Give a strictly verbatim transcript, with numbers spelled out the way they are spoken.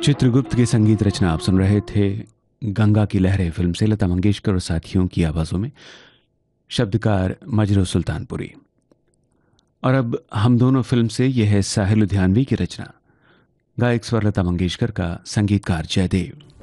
चित्रगुप्त की संगीत रचना आप सुन रहे थे गंगा की लहरें फिल्म से लता मंगेशकर और साथियों की आवाज़ों में। शब्दकार मजरू सुल्तानपुरी। और अब हम दोनों फिल्म से यह है साहिल लुधियानवी की रचना, गायक स्वर लता मंगेशकर का, संगीतकार जयदेव।